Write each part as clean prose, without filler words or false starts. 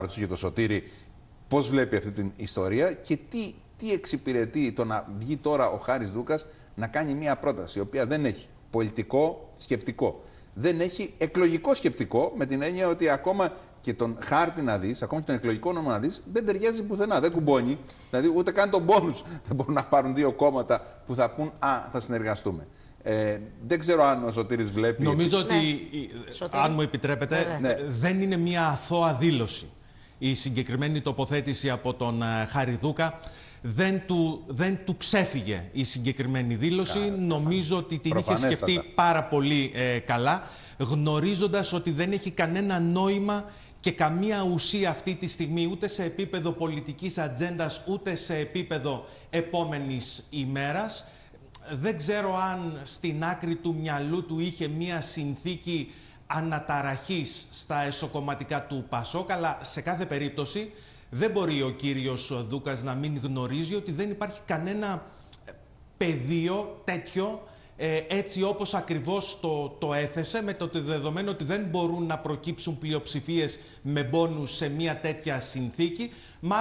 για το Σωτήρη πώς βλέπει αυτή την ιστορία και τι εξυπηρετεί το να βγει τώρα ο Χάρης Δούκας να κάνει μια πρόταση η οποία δεν έχει πολιτικό σκεπτικό, δεν έχει εκλογικό σκεπτικό, με την έννοια ότι ακόμα και τον χάρτη να δεις, ακόμα και τον εκλογικό νόμο να δεις, δεν ταιριάζει πουθενά, δεν κουμπώνει. Δηλαδή ούτε καν τον πόνους δεν μπορούν να πάρουν δύο κόμματα που θα πούν θα συνεργαστούμε. Δεν ξέρω αν ο Σωτήρης βλέπει... Νομίζω ότι, αν μου επιτρέπετε, δεν είναι μια αθώα δήλωση. Η συγκεκριμένη τοποθέτηση από τον Χάρη Δούκα δεν του ξέφυγε η συγκεκριμένη δήλωση. Νομίζω ότι την είχε σκεφτεί πάρα πολύ καλά, γνωρίζοντας ότι δεν έχει κανένα νόημα και καμία ουσία αυτή τη στιγμή ούτε σε επίπεδο πολιτικής ατζέντας ούτε σε επίπεδο επόμενης ημέρας. Δεν ξέρω αν στην άκρη του μυαλού του είχε μία συνθήκη αναταραχής στα εσωκομματικά του ΠΑΣΟΚ, αλλά σε κάθε περίπτωση δεν μπορεί ο κύριος Δούκας να μην γνωρίζει ότι δεν υπάρχει κανένα πεδίο τέτοιο έτσι όπως ακριβώς το έθεσε, με το δεδομένο ότι δεν μπορούν να προκύψουν πλειοψηφίες με μπόνους σε μια τέτοια συνθήκη.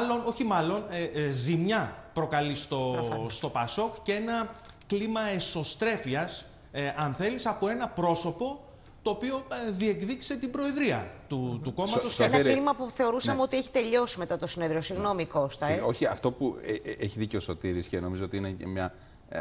Ζημιά προκαλεί στο ΠΑΣΟΚ και ένα κλίμα εσωστρέφειας, αν θέλεις, από ένα πρόσωπο το οποίο διεκδίκησε την προεδρία του κόμματος. Ένα κλίμα που θεωρούσαμε ότι έχει τελειώσει μετά το συνέδριο. Συγγνώμη, Κώστα. Όχι, αυτό που έχει δίκιο ο Σωτήρης και νομίζω ότι είναι μια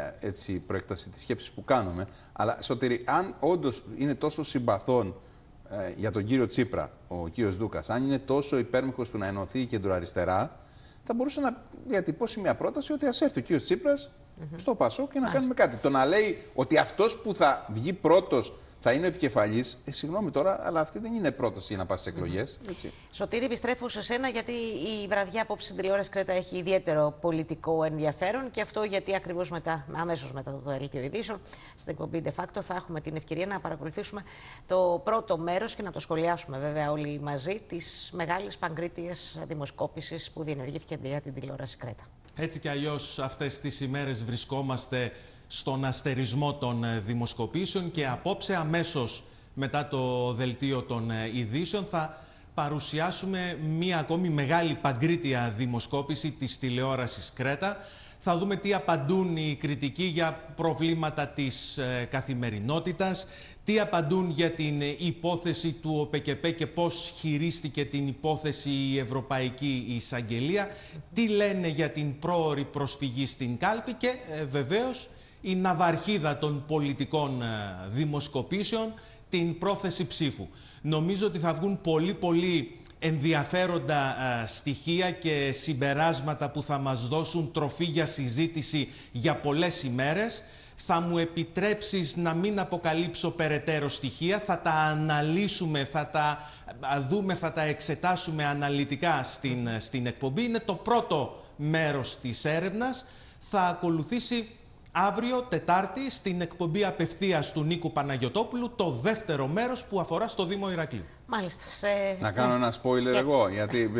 προέκταση της σκέψης που κάνουμε. Αλλά Σωτήρη, αν όντως είναι τόσο συμπαθών για τον κύριο Τσίπρα, ο κύριος Δούκας, αν είναι τόσο υπέρμαχος του να ενωθεί η κεντροαριστερά, θα μπορούσε να διατυπώσει μια πρόταση ότι ας έρθει ο κύριος Τσίπρας στο ΠΑΣΟΚ και να κάνουμε κάτι. Το να λέει ότι αυτός που θα βγει πρώτος θα είναι ο επικεφαλής, συγγνώμη τώρα, αλλά αυτή δεν είναι πρόταση για να πας στις εκλογές. Σωτήρη, επιστρέφω σε σένα, γιατί η βραδιά απόψε στην τηλεόραση Κρέτα έχει ιδιαίτερο πολιτικό ενδιαφέρον και αυτό γιατί ακριβώς αμέσως μετά το δελτίο ειδήσεων, στην εκπομπή De Facto, θα έχουμε την ευκαιρία να παρακολουθήσουμε το πρώτο μέρος και να το σχολιάσουμε βέβαια όλοι μαζί, της μεγάλης παγκρίτιας δημοσκόπησης που διενεργήθηκε για την τηλεόραση Κρέτα. Έτσι κι αλλιώς αυτές τις ημέρες βρισκόμαστε στον αστερισμό των δημοσκοπήσεων και απόψε αμέσως μετά το δελτίο των ειδήσεων θα παρουσιάσουμε μία ακόμη μεγάλη παγκρίτια δημοσκόπηση της τηλεόρασης Κρέτα. Θα δούμε τι απαντούν οι κριτικοί για προβλήματα της καθημερινότητας, τι απαντούν για την υπόθεση του ΟΠΕΚΕΠΕ και πώς χειρίστηκε την υπόθεση η Ευρωπαϊκή Εισαγγελία, τι λένε για την πρόωρη προσφυγή στην κάλπη και βεβαίως η ναυαρχίδα των πολιτικών δημοσκοπήσεων, την πρόθεση ψήφου. Νομίζω ότι θα βγουν πολύ ενδιαφέροντα στοιχεία και συμπεράσματα που θα μας δώσουν τροφή για συζήτηση για πολλές ημέρες. Θα μου επιτρέψεις να μην αποκαλύψω περαιτέρω στοιχεία, θα τα αναλύσουμε, θα τα δούμε, θα τα εξετάσουμε αναλυτικά στην εκπομπή. Είναι το πρώτο μέρος της έρευνας. Θα ακολουθήσει αύριο, Τετάρτη, στην εκπομπή απευθείας του Νίκου Παναγιωτόπουλου, το δεύτερο μέρος που αφορά στο Δήμο Ηρακλείου. Μάλιστα. Να κάνω ένα spoiler εγώ, γιατί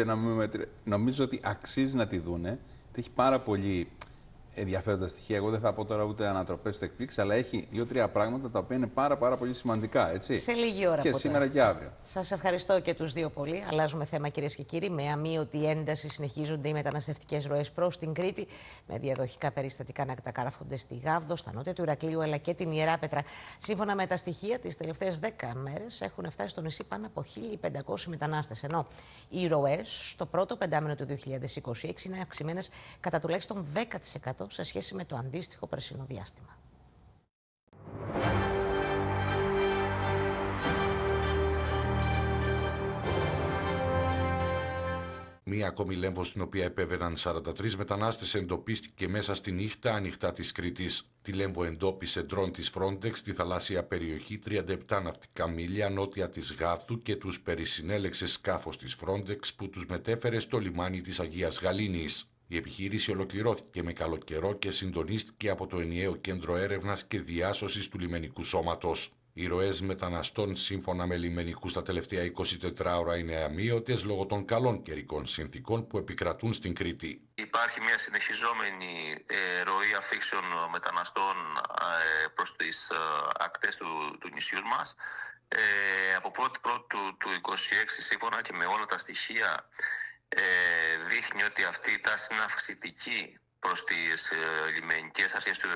νομίζω ότι αξίζει να τη δούνε. Έχει πάρα πολύ ενδιαφέροντα στοιχεία. Εγώ δεν θα πω τώρα ούτε ανατροπές ούτε εκπλήξεις, αλλά έχει 2-3 πράγματα τα οποία είναι πάρα πολύ σημαντικά. Έτσι. Σε λίγη ώρα. Και σήμερα και αύριο. Σας ευχαριστώ και τους δύο πολύ. Αλλάζουμε θέμα, κυρίες και κύριοι. Με αμύωτη ένταση συνεχίζονται οι μεταναστευτικές ροές προς την Κρήτη, με διαδοχικά περιστατικά να καταγράφονται στη Γάβδο, στα νότια του Ηρακλείου αλλά και την Ιεράπετρα. Σύμφωνα με τα στοιχεία, τις τελευταίες 10 μέρες έχουν φτάσει στο νησί πάνω από 1.500 μετανάστες. Ενώ οι ροές στο πρώτο πεντάμηνο του 2026 είναι αυξημένες κατά τουλάχιστον 10% σε σχέση με το αντίστοιχο περσινό διάστημα. Μία ακόμη Λέμβο στην οποία επέβαιναν 43 μετανάστες εντοπίστηκε μέσα στη νύχτα ανοιχτά της Κρήτης. Τη Λέμβο εντόπισε ντρόν της Frontex στη θαλάσσια περιοχή 37 ναυτικά μίλια νότια της Γάβδου και τους περισυνέλεξε σκάφος της Frontex που τους μετέφερε στο λιμάνι της Αγίας Γαλήνης. Η επιχείρηση ολοκληρώθηκε με καλοκαιρό και συντονίστηκε από το ενιαίο Κέντρο Έρευνας και Διάσωσης του Λιμενικού Σώματος. Οι ροές μεταναστών σύμφωνα με λιμενικούς τα τελευταία 24 ώρα είναι αμείωτες λόγω των καλών καιρικών συνθήκων που επικρατούν στην Κρήτη. Υπάρχει μια συνεχιζόμενη ροή αφήξεων μεταναστών προς τις ακτές του νησιού μας. Από 1η του 26 σύμφωνα και με όλα τα στοιχεία δείχνει ότι αυτή η τάση είναι αυξητική προς τις λιμενικές αρχές του